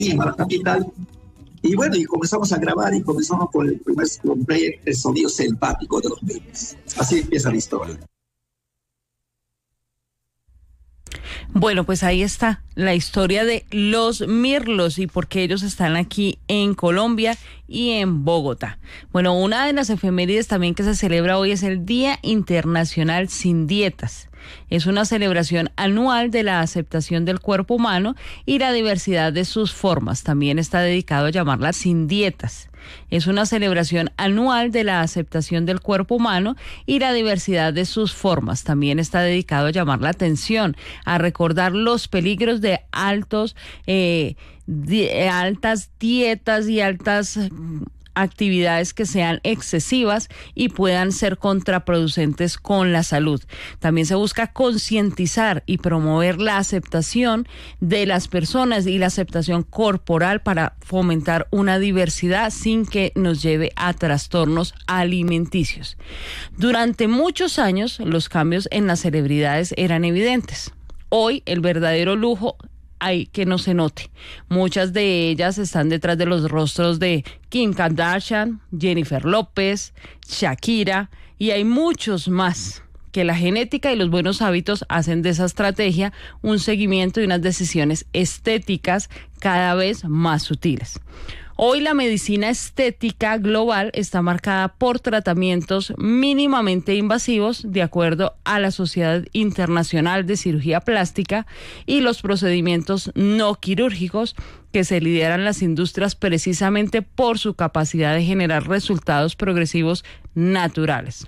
a la capital. Y bueno, y comenzamos a grabar y comenzamos con el primer player, el sonido selvático de los Beatles. Así empieza la historia. Bueno, pues ahí está la historia de los Mirlos y por qué ellos están aquí en Colombia y en Bogotá. Bueno, una de las efemérides también que se celebra hoy es el Día Internacional Sin Dietas. Es una celebración anual de la aceptación del cuerpo humano y la diversidad de sus formas. También está dedicado a llamarla Sin Dietas. Es una celebración anual de la aceptación del cuerpo humano y la diversidad de sus formas. También está dedicado a llamar la atención, a recordar los peligros de altas dietas y altas actividades que sean excesivas y puedan ser contraproducentes con la salud. También se busca concientizar y promover la aceptación de las personas y la aceptación corporal para fomentar una diversidad sin que nos lleve a trastornos alimenticios. Durante muchos años, los cambios en las celebridades eran evidentes. Hoy, el verdadero lujo hay que no se note. Muchas de ellas están detrás de los rostros de Kim Kardashian, Jennifer López, Shakira, y hay muchos más que la genética y los buenos hábitos hacen de esa estrategia un seguimiento y unas decisiones estéticas cada vez más sutiles. Hoy la medicina estética global está marcada por tratamientos mínimamente invasivos de acuerdo a la Sociedad Internacional de Cirugía Plástica y los procedimientos no quirúrgicos que se lideran las industrias precisamente por su capacidad de generar resultados progresivos naturales.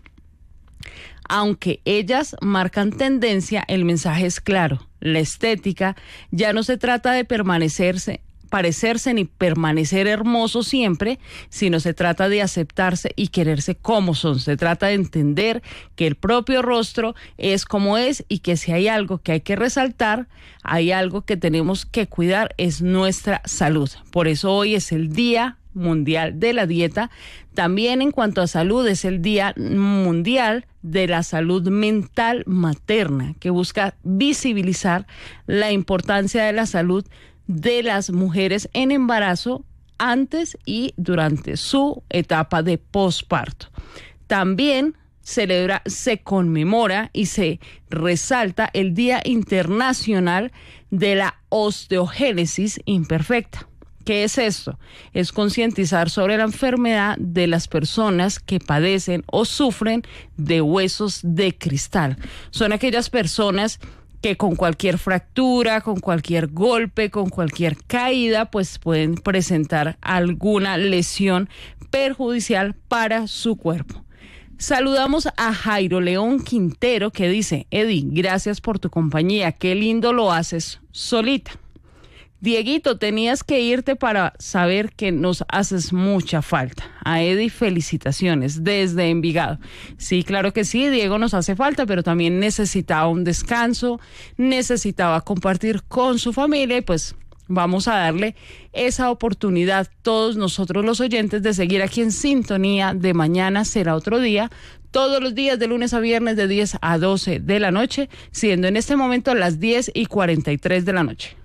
Aunque ellas marcan tendencia, el mensaje es claro. La estética ya no se trata de parecerse ni permanecer hermoso siempre, sino se trata de aceptarse y quererse como son. Se trata de entender que el propio rostro es como es y que si hay algo que hay que resaltar, hay algo que tenemos que cuidar, es nuestra salud. Por eso hoy es el Día Mundial de la Dieta. También en cuanto a salud es el Día Mundial de la Salud Mental Materna, que busca visibilizar la importancia de la salud de las mujeres en embarazo antes y durante su etapa de posparto. También se conmemora y se resalta el Día Internacional de la Osteogénesis Imperfecta. ¿Qué es esto? Es concientizar sobre la enfermedad de las personas que padecen o sufren de huesos de cristal. Son aquellas personas que con cualquier fractura, con cualquier golpe, con cualquier caída, pues pueden presentar alguna lesión perjudicial para su cuerpo. Saludamos a Jairo León Quintero, que dice: Eddie, gracias por tu compañía, qué lindo lo haces solita. Dieguito, tenías que irte para saber que nos haces mucha falta. A Eddie, felicitaciones desde Envigado. Sí, claro que sí, Diego nos hace falta, pero también necesitaba un descanso, necesitaba compartir con su familia y pues vamos a darle esa oportunidad todos nosotros los oyentes de seguir aquí en sintonía de Mañana Será Otro Día, todos los días de lunes a viernes de 10 a 12 de la noche, siendo en este momento las 10:43 de la noche.